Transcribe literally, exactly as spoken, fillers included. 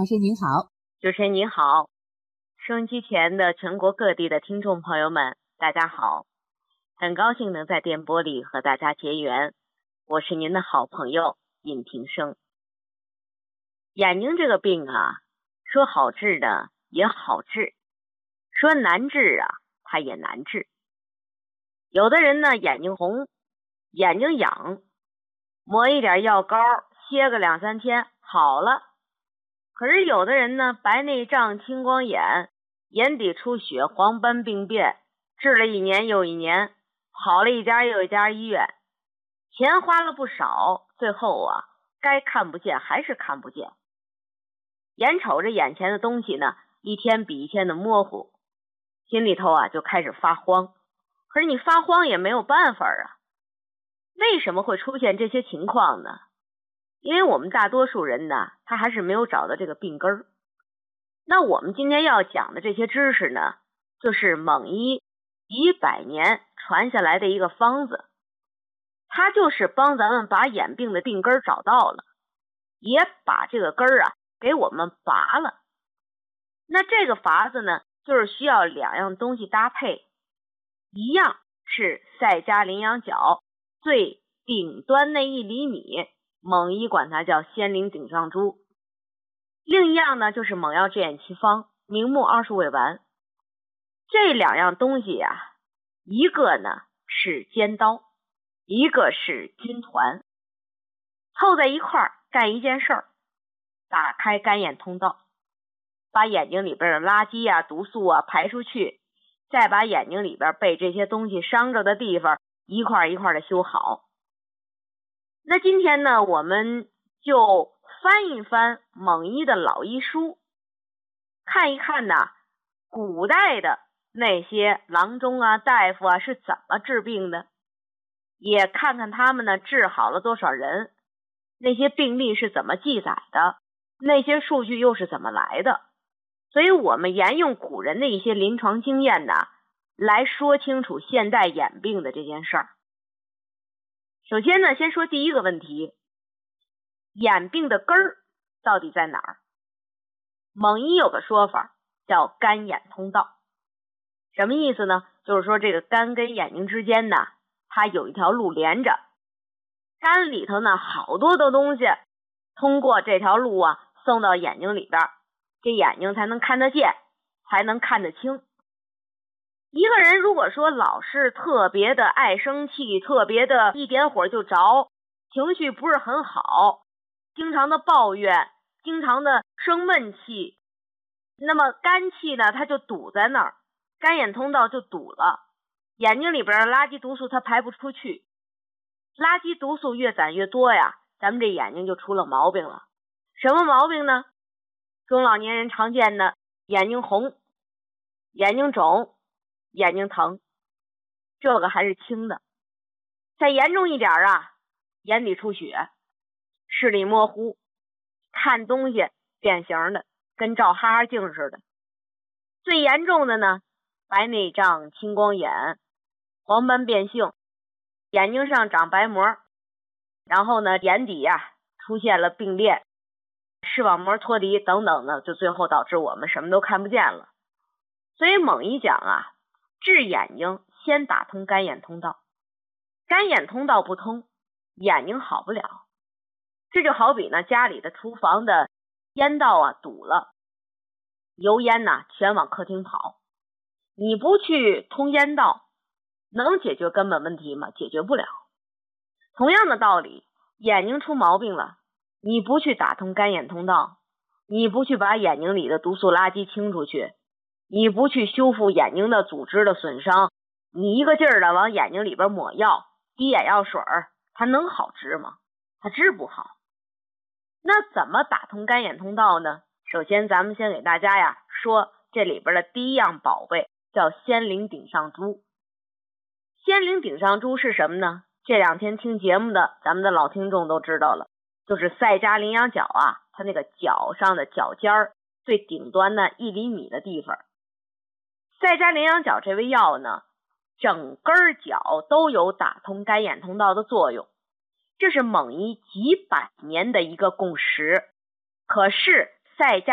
老师您好。 主持人您好，收音机前的全国各地的听众朋友们，大家好，很高兴能在电波里和大家结缘，我是您的好朋友尹平生。眼睛这个病啊，说好治的也好治，说难治啊，它也难治。有的人呢，眼睛红，眼睛痒，抹一点药膏，歇个两三天好了。可是有的人呢，白内障、青光眼，眼底出血、黄斑病变，治了一年又一年，跑了一家又一家医院，钱花了不少，最后啊，该看不见还是看不见。眼瞅着眼前的东西呢，一天比一天的模糊，心里头啊就开始发慌。可是你发慌也没有办法啊。为什么会出现这些情况呢？因为我们大多数人呢，他还是没有找到这个病根儿。那我们今天要讲的这些知识呢，就是蒙医几百年传下来的一个方子，它就是帮咱们把眼病的病根儿找到了，也把这个根儿啊给我们拔了。那这个法子呢，就是需要两样东西搭配，一样是赛迦羚羊角最顶端那一厘米，蒙医管它叫仙灵顶上珠。另一样呢，就是蒙药治眼奇方明目二十味丸。这两样东西呀、啊，一个呢是尖刀，一个是金团，凑在一块儿干一件事儿，打开干眼通道，把眼睛里边的垃圾啊、毒素啊排出去，再把眼睛里边被这些东西伤着的地方一块一块的修好。那今天呢，我们就翻一翻蒙医的老医书，看一看呢，古代的那些郎中啊、大夫啊是怎么治病的，也看看他们呢治好了多少人，那些病例是怎么记载的，那些数据又是怎么来的。所以我们沿用古人的一些临床经验呢，来说清楚现代眼病的这件事儿。首先呢，先说第一个问题，眼病的根儿到底在哪儿？蒙医有个说法叫肝眼通道。什么意思呢？就是说这个肝跟眼睛之间呢，它有一条路连着，肝里头呢好多的东西通过这条路啊送到眼睛里边，这眼睛才能看得见，才能看得清。一个人如果说老是特别的爱生气，特别的一点火就着，情绪不是很好，经常的抱怨，经常的生闷气，那么肝气呢它就堵在那儿，肝眼通道就堵了，眼睛里边的垃圾毒素它排不出去，垃圾毒素越攒越多呀，咱们这眼睛就出了毛病了。什么毛病呢？中老年人常见的眼睛红、眼睛肿、眼睛疼，这个还是轻的。再严重一点啊，眼底出血，视力模糊，看东西变形的，跟照哈哈镜似的。最严重的呢，白内障、青光眼、黄斑变性，眼睛上长白膜，然后呢眼底呀、啊、出现了病变，视网膜脱离等等的，就最后导致我们什么都看不见了。所以蒙医讲啊，治眼睛先打通肝眼通道，肝眼通道不通，眼睛好不了。这就好比呢，家里的厨房的烟道啊堵了，油烟呢全往客厅跑，你不去通烟道，能解决根本问题吗？解决不了。同样的道理，眼睛出毛病了，你不去打通肝眼通道，你不去把眼睛里的毒素垃圾清出去，你不去修复眼睛的组织的损伤，你一个劲儿的往眼睛里边抹药、滴眼药水，它能好治吗？它治不好。那怎么打通肝眼通道呢？首先咱们先给大家呀说这里边的第一样宝贝，叫仙灵顶上珠。仙灵顶上珠是什么呢？这两天听节目的咱们的老听众都知道了，就是赛迦羚羊角啊，它那个角上的角尖儿最顶端的一厘米的地方。赛迦羚羊角这味药呢，整根角都有打通肝眼通道的作用，这是蒙医几百年的一个共识。可是赛迦